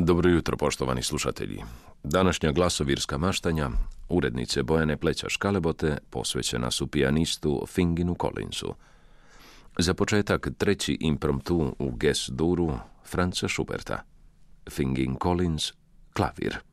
Dobro jutro, poštovani slušatelji. Današnja glasovirska maštanja urednice Bojane Pleća-Škalebote posvećena su pijanistu Finginu Collinsu. Za početak treći impromptu u Ges-duru Franza Schuberta. Fingin Collins, klavir.